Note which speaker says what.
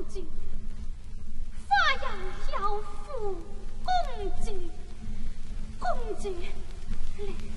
Speaker 1: 姐，发扬孝父，公姐，公姐来。